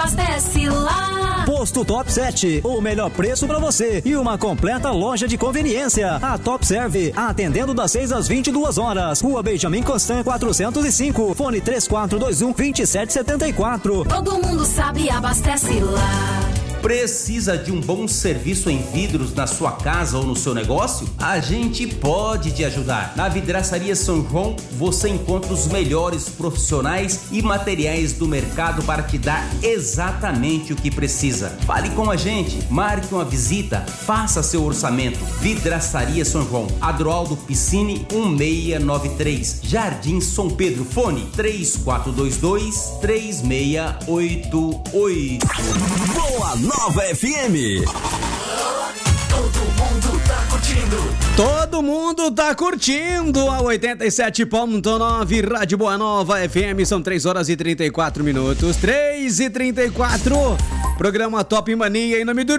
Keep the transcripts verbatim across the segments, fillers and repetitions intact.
abastece lá. Posto Top Set, o melhor preço pra você e uma completa loja de conveniência. A Top Serve, atendendo das seis às vinte e duas horas. Rua Benjamin Constant quatrocentos e cinco. Fone três quatro dois um, dois sete sete quatro. Todo mundo sabe, abastece lá. Precisa de um bom serviço em vidros na sua casa ou no seu negócio? A gente pode te ajudar. Na Vidraçaria São João, você encontra os melhores profissionais e materiais do mercado para te dar exatamente o que precisa. Fale com a gente, marque uma visita, faça seu orçamento. Vidraçaria São João, Adroaldo Piscine um seis nove três, Jardim São Pedro, fone três quatro dois dois, três seis oito oito. Boa Nova F M. Todo mundo tá curtindo. Todo mundo tá curtindo a oitenta e sete ponto nove Rádio Boa Nova F M. São três horas e trinta e quatro minutos. três e trinta e quatro. Programa Top Mania em nome do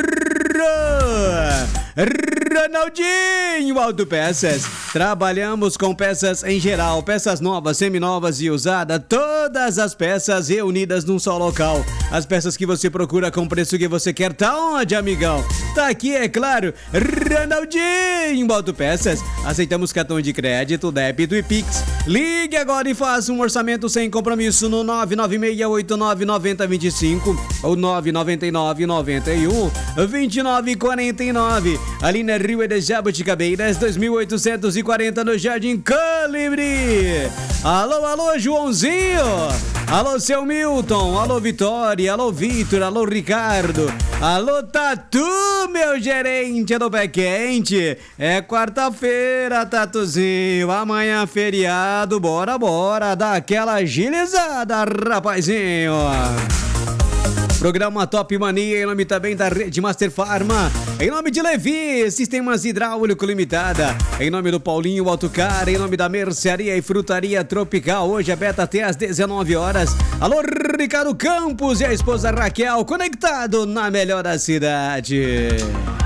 Ronaldinho Autopeças. Trabalhamos com peças em geral, peças novas, seminovas e usadas, todas as peças reunidas num só local. As peças que você procura com o preço que você quer, tá onde, amigão? Tá aqui, é claro, Ronaldinho Autopeças. Aceitamos cartão de crédito, débito e Pix. Ligue agora e faça um orçamento sem compromisso no nove nove seis oito nove nove zero dois cinco ou nove nove nove nove um dois nove quatro nove. Ali na Rio de Jabuticabeiras, dois mil oitocentos e quarenta, no Jardim Colibri. Alô, alô, Joãozinho. Alô, seu Milton. Alô, Vitória. Alô, Vitor. Alô, Ricardo. Alô, Tatu, meu gerente do Pé Quente. É quarta-feira, Tatuzinho. Amanhã feriado. Bora, bora. Dá aquela agilizada, rapazinho. Programa Top Mania, em nome também da Rede Master Pharma, em nome de Levi, Sistemas Hidráulico Limitada, em nome do Paulinho Autocar, em nome da Mercearia e Frutaria Tropical, hoje aberta até às dezenove horas. Alô, Ricardo Campos e a esposa Raquel, conectado na melhor da cidade.